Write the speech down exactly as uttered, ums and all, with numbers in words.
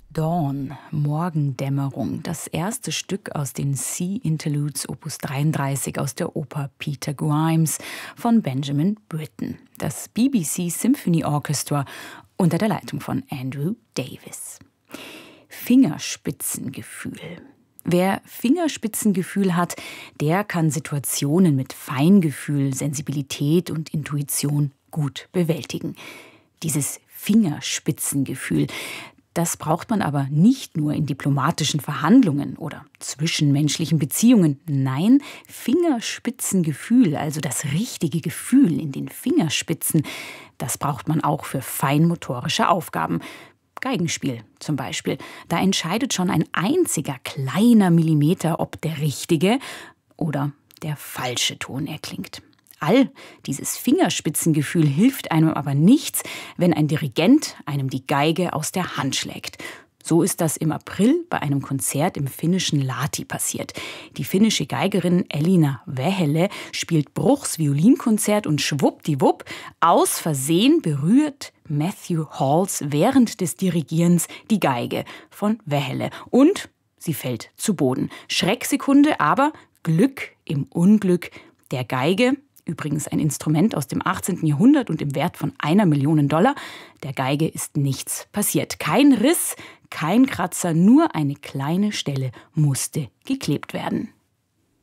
Dawn, Morgendämmerung, das erste Stück aus den Sea Interludes Opus dreiunddreißig aus der Oper Peter Grimes von Benjamin Britten. Das B B C Symphony Orchestra unter der Leitung von Andrew Davis. Fingerspitzengefühl. Wer Fingerspitzengefühl hat, der kann Situationen mit Feingefühl, Sensibilität und Intuition gut bewältigen. Dieses Fingerspitzengefühl, das braucht man aber nicht nur in diplomatischen Verhandlungen oder zwischenmenschlichen Beziehungen. Nein, Fingerspitzengefühl, also das richtige Gefühl in den Fingerspitzen, das braucht man auch für feinmotorische Aufgaben. Geigenspiel zum Beispiel. Da entscheidet schon ein einziger kleiner Millimeter, ob der richtige oder der falsche Ton erklingt. All dieses Fingerspitzengefühl hilft einem aber nichts, wenn ein Dirigent einem die Geige aus der Hand schlägt. So ist das im April bei einem Konzert im finnischen Lahti passiert. Die finnische Geigerin Elina Vähälä spielt Bruchs Violinkonzert und schwuppdiwupp, aus Versehen berührt Matthew Halls während des Dirigierens die Geige von Vähälä und sie fällt zu Boden. Schrecksekunde, aber Glück im Unglück der Geige. Übrigens ein Instrument aus dem achtzehnten Jahrhundert und im Wert von einer Million Dollar. Der Geige ist nichts passiert. Kein Riss, kein Kratzer, nur eine kleine Stelle musste geklebt werden.